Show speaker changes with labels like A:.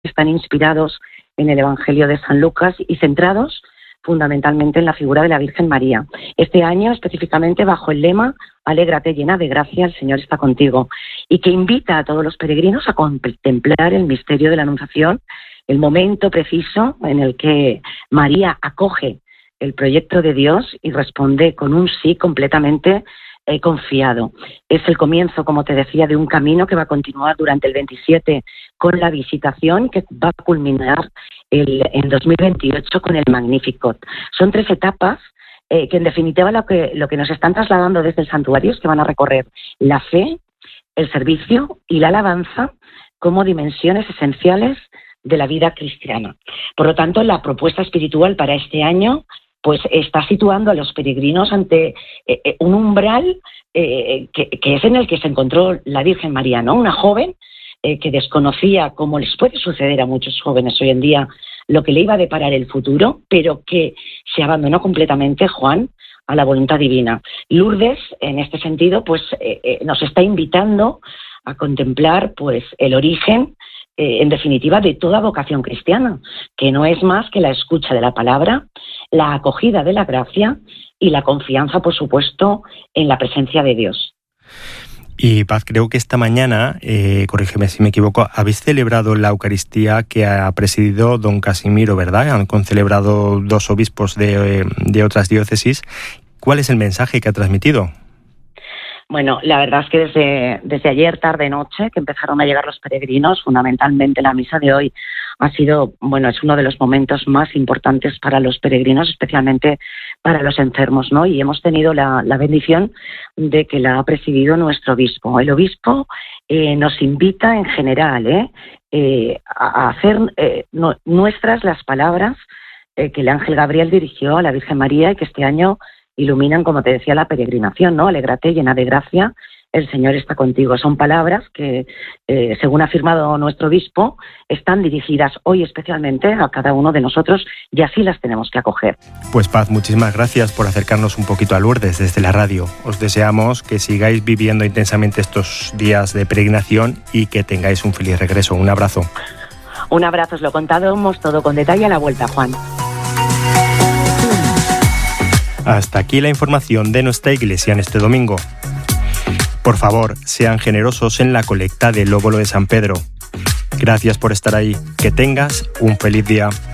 A: están inspirados en el Evangelio de San Lucas y centrados fundamentalmente en la figura de la Virgen María. Este año, específicamente, bajo el lema «Alégrate llena de gracia, el Señor está contigo», y que invita a todos los peregrinos a contemplar el misterio de la Anunciación, el momento preciso en el que María acoge el proyecto de Dios y responde con un sí completamente confiado. Es el comienzo, como te decía, de un camino que va a continuar durante el 27 con la Visitación, que va a culminar en 2028 con el Magnificat. Son 3 etapas que en definitiva lo que nos están trasladando desde el santuario es que van a recorrer la fe, el servicio y la alabanza como dimensiones esenciales de la vida cristiana. Por lo tanto, la propuesta espiritual para este año pues está situando a los peregrinos ante un umbral que es en el que se encontró la Virgen María, ¿no? Una joven que desconocía, como les puede suceder a muchos jóvenes hoy en día, lo que le iba a deparar el futuro, pero que se abandonó completamente, Juan, a la voluntad divina. Lourdes, en este sentido, pues nos está invitando a contemplar pues el origen, en definitiva, de toda vocación cristiana, que no es más que la escucha de la palabra, la acogida de la gracia y la confianza, por supuesto, en la presencia de Dios.
B: Y Paz, creo que esta mañana, corrígeme si me equivoco, habéis celebrado la Eucaristía que ha presidido don Casimiro, ¿verdad? Han concelebrado 2 obispos de otras diócesis. ¿Cuál es el mensaje que ha transmitido?
A: Bueno, la verdad es que desde ayer tarde-noche que empezaron a llegar los peregrinos, fundamentalmente la misa de hoy ha sido, es uno de los momentos más importantes para los peregrinos, especialmente para los enfermos, ¿no? Y hemos tenido la bendición de que la ha presidido nuestro obispo. El obispo nos invita en general a hacer nuestras las palabras que el ángel Gabriel dirigió a la Virgen María y que este año iluminan, como te decía, la peregrinación, ¿no? Alégrate, llena de gracia, el Señor está contigo. Son palabras que, según ha afirmado nuestro obispo, están dirigidas hoy especialmente a cada uno de nosotros y así las tenemos que acoger.
B: Pues Paz, muchísimas gracias por acercarnos un poquito a Lourdes desde la radio. Os deseamos que sigáis viviendo intensamente estos días de peregrinación y que tengáis un feliz regreso. Un abrazo.
A: Un abrazo, os lo contamos todo con detalle a la vuelta, Juan.
B: Hasta aquí la información de nuestra iglesia en este domingo. Por favor, sean generosos en la colecta del óbolo de San Pedro. Gracias por estar ahí. Que tengas un feliz día.